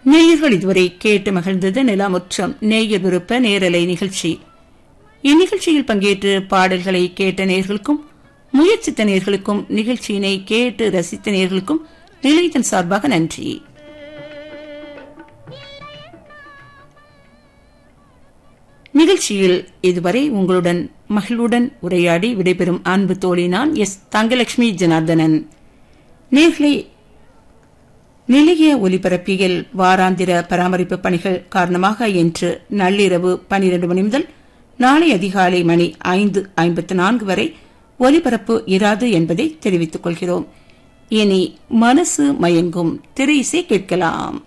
நேயர்கள் இதுவரை கேட்டு மகிழ்ந்தது நிலாமுற்றம் நேயர் விருப்ப நேரலை நிகழ்ச்சி. இந்நிகழ்ச்சியில் பங்கேற்று பாடல்களை கேட்ட நேயர்களுக்கும் முயற்சித்த நேயர்களுக்கும் நிகழ்ச்சியினை கேட்டு ரசித்த நேயர்களுக்கும் நிலையத்தின் சார்பாக நன்றி. நிகழ்ச்சியில் இதுவரை உங்களுடன் மகிழ்வுடன் உரையாடி விடைபெறும் அன்பு தோழி நான் எஸ் தங்கலட்சுமி ஜனார்தனன். நேயர்களே, நிலைய ஒலிபரப்பியில் வாராந்திர பராமரிப்பு பணிகள் காரணமாக இன்று நள்ளிரவு 12 மணி முதல் நாளை அதிகாலை மணி 5:54 வரை ஒலிபரப்பு இராது என்பதை தெரிவித்துக் கொள்கிறோம். இனி மனசு மயங்கும் திரை இசை கேட்கலாம்.